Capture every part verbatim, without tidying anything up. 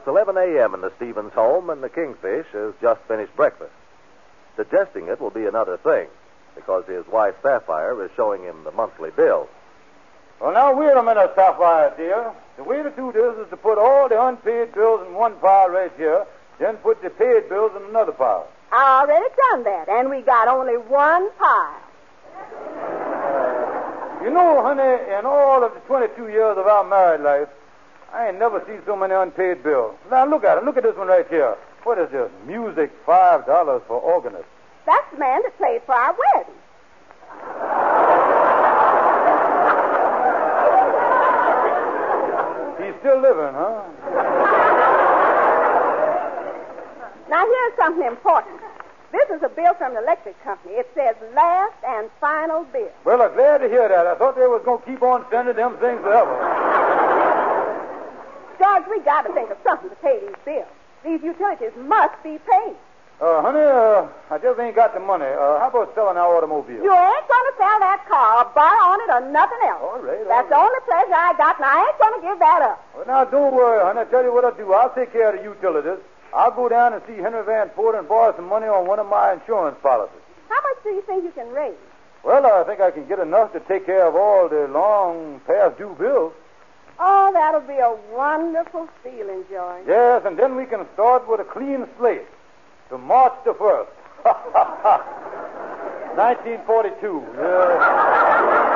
it's eleven a.m. in the Stevens home, and the Kingfish has just finished breakfast. Digesting it will be another thing, because his wife, Sapphire, is showing him the monthly bill. Well, now, wait a minute, Sapphire, dear. The way to do this is to put all the unpaid bills in one pile right here, then put the paid bills in another pile. I already done that, and we got only one pile. You know, honey, in all of the twenty-two years of our married life, I ain't never seen so many unpaid bills. Now, look at it. Look at this one right here. What is this? Music, five dollars for organist. That's the man that played for our wedding. He's still living, huh? Now, here's something important. This is a bill from the electric company. It says last and final bill. Well, I'm glad to hear that. I thought they was going to keep on sending them things forever. George, we got to think of something to pay these bills. These utilities must be paid. Uh, honey, uh, I just ain't got the money. Uh, how about selling our automobile? You ain't going to sell that car or buy on it or nothing else. All right, all That's right. the only pleasure I got, and I ain't going to give that up. Well, now, don't worry, honey. I'll tell you what I'll do. I'll take care of the utilities. I'll go down and see Henry Van Ford and borrow some money on one of my insurance policies. How much do you think you can raise? Well, I think I can get enough to take care of all the long past due bills. Oh, that'll be a wonderful feeling, George. Yes, and then we can start with a clean slate to March the first. nineteen forty-two. Yeah.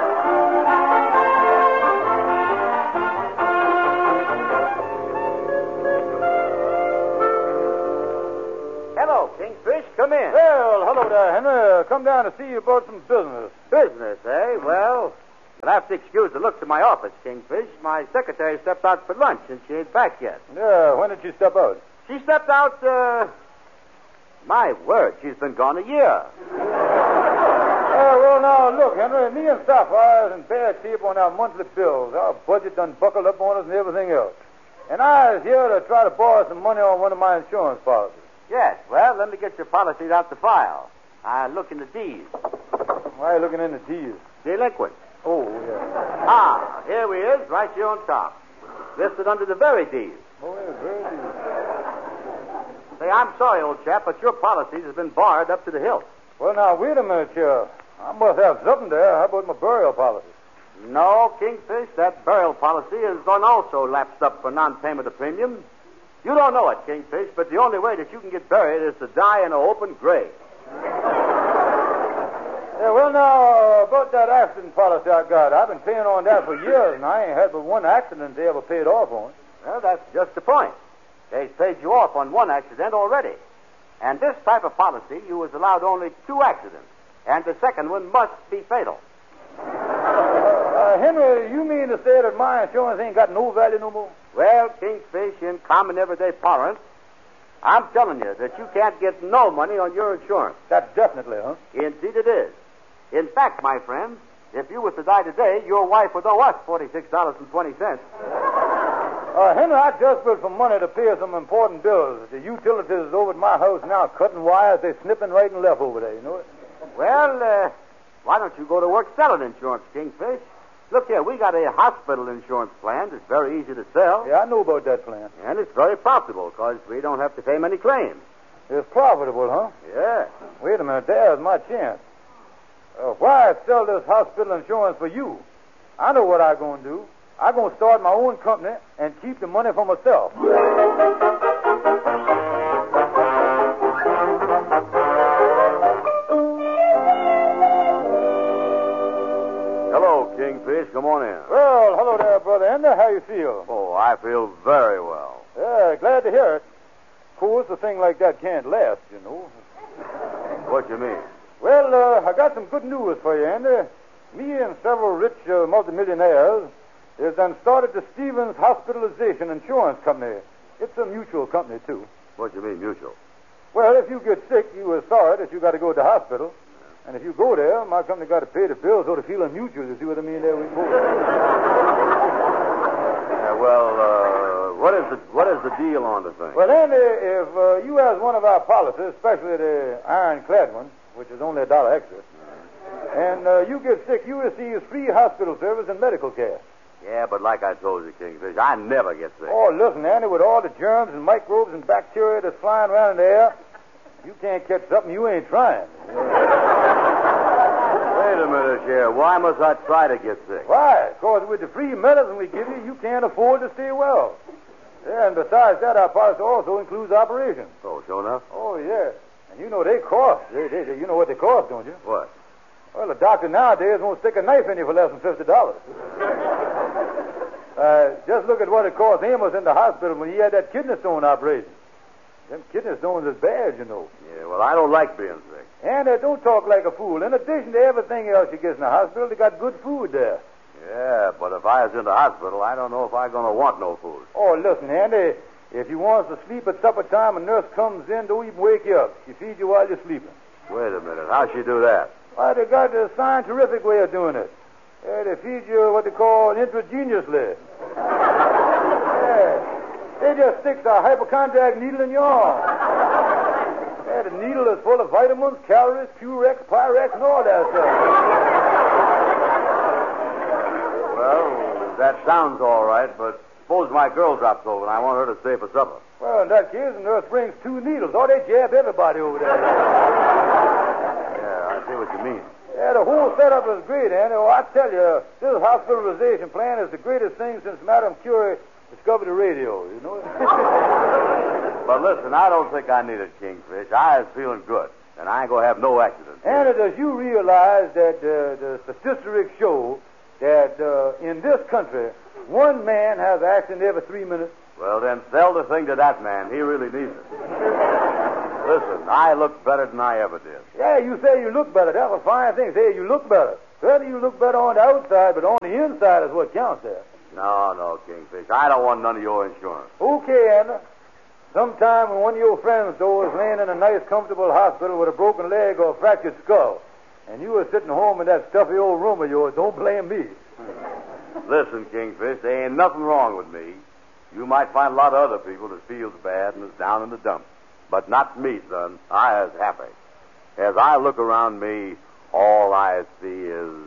Hello, Kingfish. Come in. Well, hello there, Henry. Come down to see you about some business. Business, eh? Well, you'll have to excuse the look to my office, Kingfish. My secretary stepped out for lunch, and she ain't back yet. Yeah, when did she step out? She stepped out, uh... My word, she's been gone a year. Uh, well, now, look, Henry, me and Sapphire is in bad shape on our monthly bills. Our budget done buckled up on us and everything else. And I was here to try to borrow some money on one of my insurance policies. Yes, well, let me get your policies out the file. I look in the D's. Why are you looking in the D's? Delinquent. Oh, yeah. Ah, here we is, right here on top. Listed under the very D's. Oh, yeah, very D's. Say, I'm sorry, old chap, but your policies have been barred up to the hilt. Well, now, wait a minute here. I must have something there. How about my burial policy? No, Kingfish, that burial policy is done also lapsed up for non-payment of premium. You don't know it, Kingfish, but the only way that you can get buried is to die in an open grave. Yeah, well, now, uh, about that accident policy I got, I've been paying on that for years, and I ain't had but one accident they ever paid off on. Well, that's just the point. They've paid you off on one accident already. And this type of policy, you was allowed only two accidents, and the second one must be fatal. Uh, Henry, you mean to say that my insurance ain't got no value no more? Well, Kingfish, in common everyday parlance, I'm telling you that you can't get no money on your insurance. That's definitely, huh? Indeed it is. In fact, my friend, if you was to die today, your wife would owe us forty-six dollars and twenty cents. Uh, Henry, I just put some money to pay some important bills. The utilities over at my house now cutting wires. They're snipping right and left over there, you know it? Well, uh, why don't you go to work selling insurance, Kingfish? Look here, we got a hospital insurance plan that's very easy to sell. Yeah, I know about that plan. And it's very profitable because we don't have to pay many claims. It's profitable, huh? Yeah. Wait a minute, there's my chance. Uh, why sell this hospital insurance for you? I know what I'm going to do. I'm going to start my own company and keep the money for myself. Hello, Kingfish. Come on in. Well, hello there, Brother Ender. How you feel? Oh, I feel very well. Yeah, glad to hear it. Of course, a thing like that can't last, you know. What you mean? Well, uh, I got some good news for you, Andy. Me and several rich uh, multimillionaires has done started the Stevens Hospitalization Insurance Company. It's a mutual company, too. What you mean, mutual? Well, if you get sick, you are sorry that you got to go to the hospital. And if you go there, my company got to pay the bills, so to feel mutual. You see what I mean there? We both. Yeah, well, uh, what is the what is the deal on the thing? Well, Andy, if uh, you has one of our policies, especially the ironclad one, which is only a dollar extra, and uh, you get sick, you receive free hospital service and medical care. Yeah, but like I told you, Kingfish, I never get sick. Oh, listen, Andy, with all the germs and microbes and bacteria that's flying around in the air, you can't catch something you ain't trying. Wait a minute here. Why must I try to get sick? Why? Because with the free medicine we give you, you can't afford to stay well. Yeah, and besides that, our policy also includes operations. Oh, sure enough? Oh, yeah. And you know they cost. They, they, they, you know what they cost, don't you? What? Well, a doctor nowadays won't stick a knife in you for less than fifty dollars. uh, just look at what it cost Amos in the hospital when he had that kidney stone operation. Them kidney stones is bad, you know. Yeah, well, I don't like being sick. And uh, don't talk like a fool. In addition to everything else you get in the hospital, they got good food there. Yeah, but if I was in the hospital, I don't know if I'm going to want no food. Oh, listen, Andy, if you want to sleep at supper time, a nurse comes in, don't even wake you up. She feeds you while you're sleeping. Wait a minute. How'd she do that? Why, they got a scientific way of doing it. Yeah, they feed you what they call intravenously. Yeah. They just stick a hypochondriac needle in your arm. Yeah, the needle is full of vitamins, calories, Purex, Pyrex, and all that stuff. Well, that sounds all right, but suppose my girl drops over and I want her to stay for supper. Well, in that case, the nurse brings two needles. Oh, they jab everybody over there. Yeah, I see what you mean. Yeah, the whole setup is great, Andy. Oh, I tell you, this hospitalization plan is the greatest thing since Madame Curie discovered the radio, you know? But listen, I don't think I need a Kingfish. I was feeling good, and I ain't going to have no accident. Andy, does you realize that uh, the statistics show that uh, in this country, one man has an accident every three minutes? Well, then sell the thing to that man. He really needs it. Listen, I look better than I ever did. Yeah, you say you look better. That's a fine thing. Say you look better. Certainly you look better on the outside, but on the inside is what counts there. No, no, Kingfish. I don't want none of your insurance. Okay, Andy. Sometime when one of your friends, though, is laying in a nice, comfortable hospital with a broken leg or a fractured skull, and you are sitting home in that stuffy old room of yours, don't blame me. Listen, Kingfish, there ain't nothing wrong with me. You might find a lot of other people that feels bad and is down in the dumps. But not me, son. I is happy. As I look around me, all I see is